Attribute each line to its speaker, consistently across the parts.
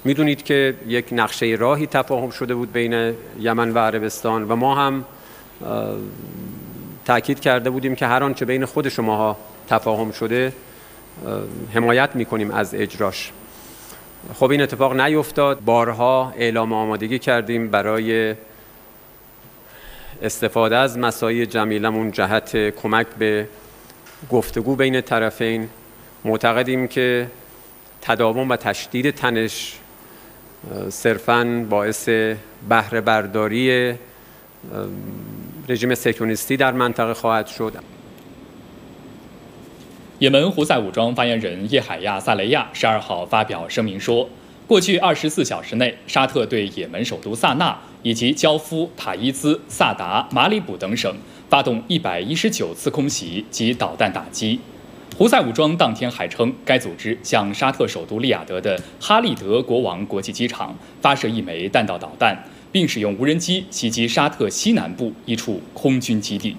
Speaker 1: میدونید که یک نقشه راهی تفاهم شده بود بین یمن و عربستان و ما هم تأکید کرده بودیم که هر آنچه بین خود شماها تفاهم شده حمایت میکنیم از اجراش. خب این اتفاق نیفتاد. بارها اعلام آمادگی کردیم برای استفاده از مساعی جمیلمون جهت کمک به گفتگو بین طرفین. معتقدیم که تداوم و تشدید تنش صرفاً باعث بهره برداری رژیم صهیونیستی در منطقه خواهد شد。
Speaker 2: 也门胡塞武装发言人叶海亚·萨雷亚12号发表声明说，过去24小时内，沙特对也门首都萨那以及焦夫、塔伊兹、萨达、马里卜等省发动119次空袭及导弹打击。胡塞武装当天还称，该组织向沙特首都利雅得的哈利德国王国际机场发射1枚弹道导弹，并使用无人机袭击沙特西南部一处空军基地。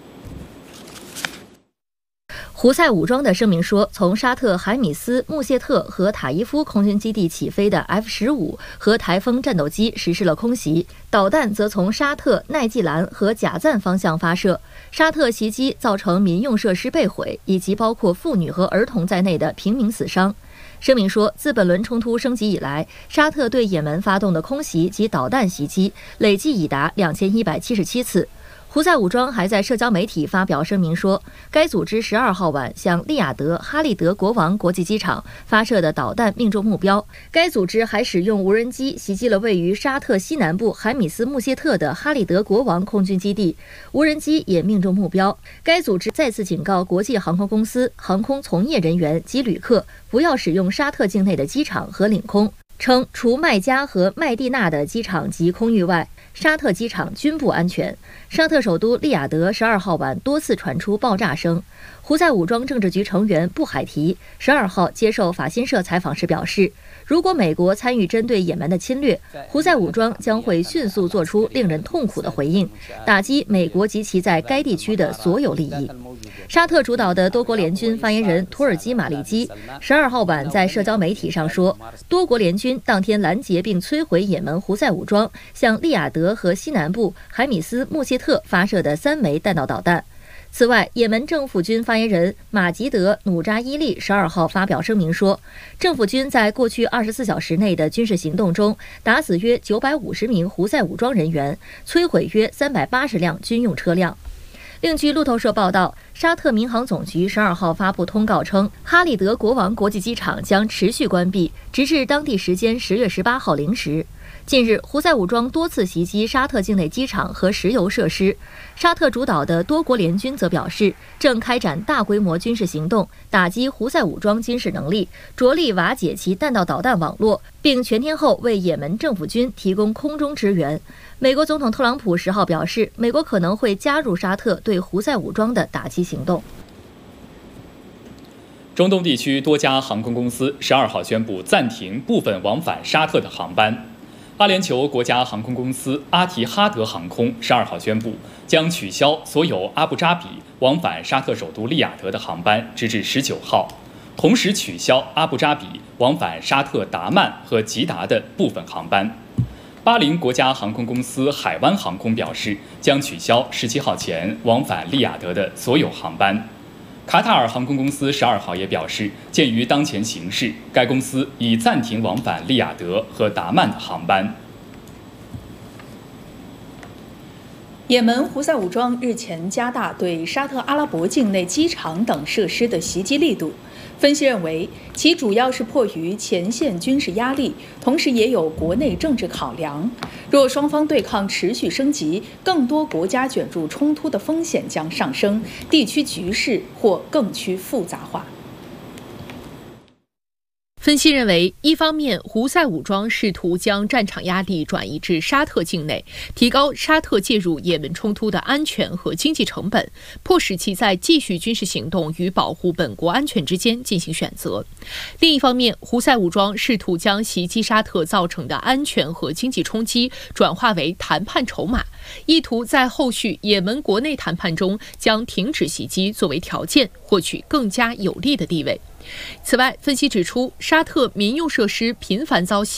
Speaker 3: 胡塞武装的声明说，从沙特海米斯、穆谢特和塔伊夫空军基地起飞的 F-15和台风战斗机实施了空袭，导弹则从沙特奈季兰和贾赞方向发射。沙特袭击造成民用设施被毁，以及包括妇女和儿童在内的平民死伤。声明说，自本轮冲突升级以来，沙特对也门发动的空袭及导弹袭击累计已达2177次。胡塞武装还在社交媒体发表声明说，该组织12号晚向利雅得哈利德国王国际机场发射的导弹命中目标。该组织还使用无人机袭击了位于沙特西南部海米斯穆谢特的哈利德国王空军基地，无人机也命中目标。该组织再次警告国际航空公司、航空从业人员及旅客不要使用沙特境内的机场和领空，称除麦加和麦地那的机场及空域外，沙特机场均不安全。沙特首都利雅得12号晚多次传出爆炸声。胡塞武装政治局成员布海提12号接受法新社采访时表示，如果美国参与针对也门的侵略，胡塞武装将会迅速做出令人痛苦的回应，打击美国及其在该地区的所有利益。沙特主导的多国联军发言人土耳其马利基12号晚在社交媒体上说，多国联军当天拦截并摧毁也门胡塞武装向利雅得和西南部海米斯穆谢特发射的3枚弹道导弹。此外，也门政府军发言人马吉德·努扎伊利12号发表声明说，政府军在过去24小时内的军事行动中打死约950名胡塞武装人员，摧毁约380辆军用车辆。另据路透社报道，沙特民航总局12号发布通告称，哈利德国王国际机场将持续关闭，直至当地时间10月18号零时。近日，胡塞武装多次袭击沙特境内机场和石油设施。沙特主导的多国联军则表示，正开展大规模军事行动，打击胡塞武装军事能力，着力瓦解其弹道导弹网络，并全天候为也门政府军提供空中支援。美国总统特朗普10号表示，美国可能会加入沙特对胡塞武装的打击行动。
Speaker 2: 中东地区多家航空公司12号宣布暂停部分往返沙特的航班。阿联酋国家航空公司阿提哈德航空12号宣布，将取消所有阿布扎比往返沙特首都利雅得的航班，直至19号，同时取消阿布扎比往返沙特达曼和吉达的部分航班。巴林国家航空公司海湾航空表示，将取消17号前往返利雅得的所有航班。卡塔尔航空公司12号也表示，鉴于当前形势，该公司已暂停往返利雅得和达曼的航班。
Speaker 4: 也门胡塞武装日前加大对沙特阿拉伯境内机场等设施的袭击力度。分析认为，其主要是迫于前线军事压力，同时也有国内政治考量。若双方对抗持续升级，更多国家卷入冲突的风险将上升，地区局势或更趋复杂化。
Speaker 5: 分析认为，一方面，胡塞武装试图将战场压力转移至沙特境内，提高沙特介入也门冲突的安全和经济成本，迫使其在继续军事行动与保护本国安全之间进行选择。另一方面，胡塞武装试图将袭击沙特造成的安全和经济冲击转化为谈判筹码，意图在后续也门国内谈判中将停止袭击作为条件，获取更加有利的地位。此外，分析指出，沙特民用设施频繁遭袭